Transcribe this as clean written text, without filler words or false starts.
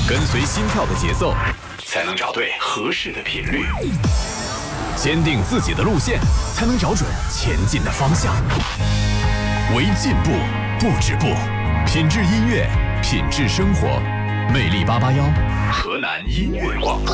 跟随心跳的节奏，才能找对合适的频率；坚定自己的路线，才能找准前进的方向。为进步不止步，品质音乐，品质生活。魅力881，河南音乐广播。